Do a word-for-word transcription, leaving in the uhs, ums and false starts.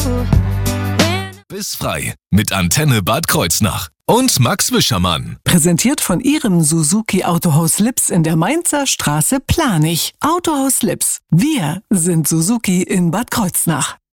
Bis frei mit Antenne Bad Kreuznach und Max Wischermann. Präsentiert von Ihrem Suzuki Autohaus Lips in der Mainzer Straße Planich. Autohaus Lips. Wir sind Suzuki in Bad Kreuznach.